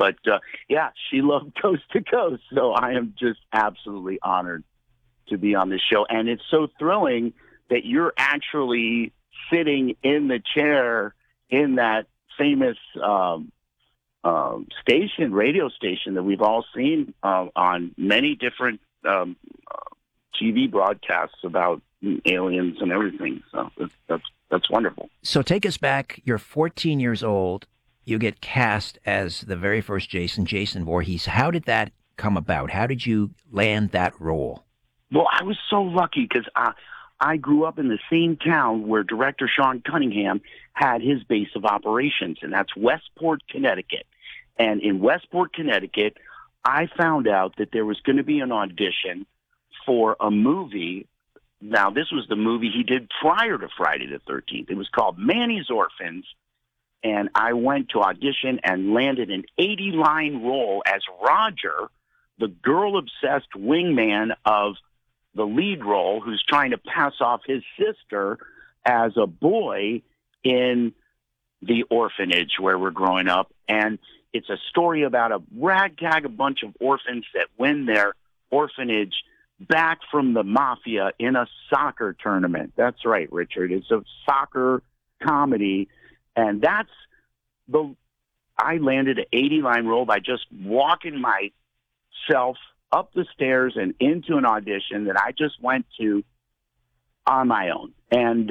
But yeah, she loved Coast to Coast. So I am just absolutely honored to be on this show. And it's so thrilling that you're actually sitting in the chair in that famous radio station that we've all seen on many different TV broadcasts about aliens and everything. So that's wonderful. So take us back. You're 14 years old. You get cast as the very first Jason Voorhees. How did that come about? How did you land that role? Well, I was so lucky because I grew up in the same town where director Sean Cunningham had his base of operations, and that's Westport, Connecticut. And in Westport, Connecticut, I found out that there was going to be an audition for a movie. Now, this was the movie he did prior to Friday the 13th. It was called Manny's Orphans, and I went to audition and landed an 80-line role as Roger, the girl-obsessed wingman of the lead role who's trying to pass off his sister as a boy in the orphanage where we're growing up. And it's a story about a ragtag, a bunch of orphans that win their orphanage back from the mafia in a soccer tournament. That's right, Richard. It's a soccer comedy. And I landed an 80-line role by just walking myself up the stairs and into an audition that I just went to on my own. And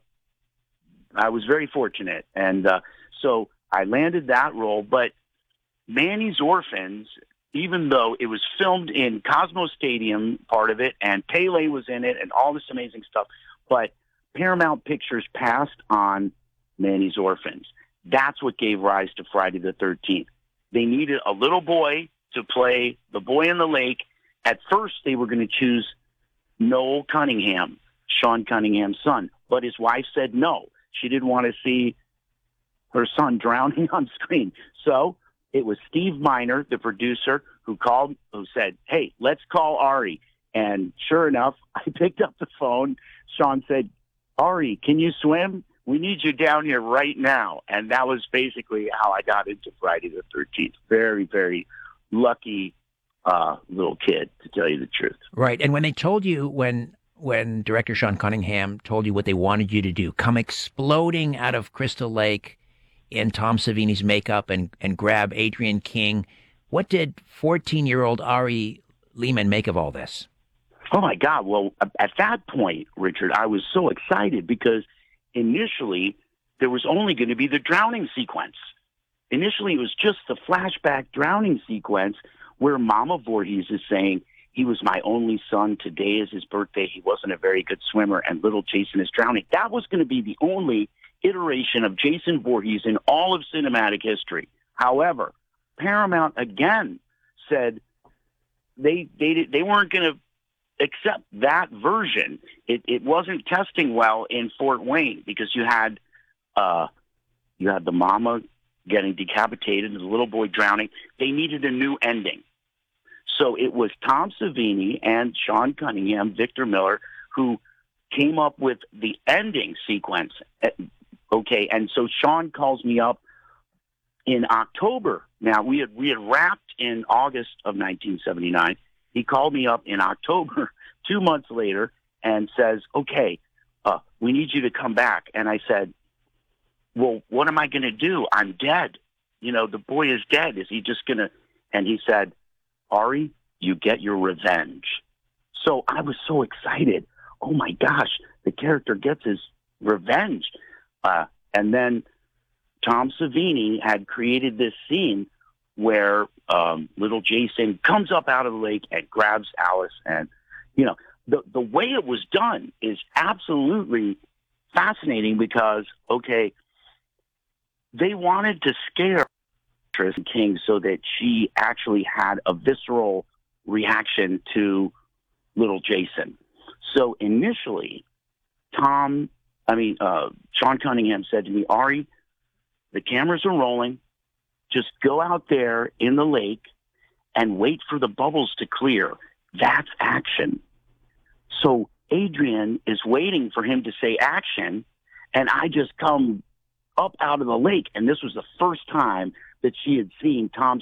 I was very fortunate. And so I landed that role. But Manny's Orphans, even though it was filmed in Cosmo Stadium, part of it, and Pele was in it and all this amazing stuff, but Paramount Pictures passed on Manny's Orphans. That's what gave rise to Friday the 13th. They needed a little boy to play the boy in the lake. At first, they were going to choose Noel Cunningham, Sean Cunningham's son, but his wife said no. She didn't want to see her son drowning on screen. So it was Steve Miner, the producer, who said, hey, let's call Ari. And sure enough, I picked up the phone. Sean said, Ari, can you swim? We need you down here right now. And that was basically how I got into Friday the 13th. Very, very lucky little kid, to tell you the truth. Right. And when they told you, when director Sean Cunningham told you what they wanted you to do, come exploding out of Crystal Lake in Tom Savini's makeup and grab Adrienne King, what did 14-year-old Ari Lehman make of all this? Oh, my God. Well, at that point, Richard, I was so excited because initially there was only going to be the drowning sequence. Initially, it was just the flashback drowning sequence where Mama Voorhees is saying, he was my only son. Today is his birthday. He wasn't a very good swimmer, and little Jason is drowning. That was going to be the only iteration of Jason Voorhees in all of cinematic history. However, Paramount again said they weren't going to accept that version. It wasn't testing well in Fort Wayne because you had the mama getting decapitated and the little boy drowning. They needed a new ending. So it was Tom Savini and Sean Cunningham, Victor Miller, who came up with the ending sequence. Okay, and so Sean calls me up in October. Now, we had wrapped in August of 1979. He called me up in October, 2 months later, and says, okay, we need you to come back. And I said, well, what am I going to do? I'm dead. The boy is dead. Is he just going to? And he said, Ari, you get your revenge. So I was so excited. Oh, my gosh, the character gets his revenge. And then Tom Savini had created this scene where little Jason comes up out of the lake and grabs Alice. And, the way it was done is absolutely fascinating because, okay, they wanted to scare Adrienne King so that she actually had a visceral reaction to little Jason. So initially, Sean Cunningham said to me, Ari, the cameras are rolling. Just go out there in the lake and wait for the bubbles to clear. That's action. So Adrienne is waiting for him to say action, and I just come up out of the lake. And this was the first time that she had seen Tom